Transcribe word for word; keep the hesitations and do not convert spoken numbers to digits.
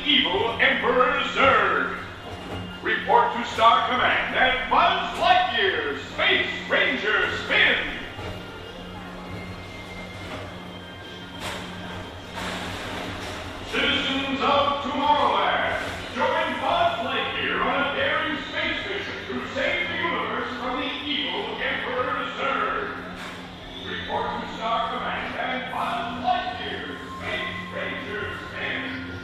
evil Emperor Zurg. Report to Star Command and Buzz Lightyear.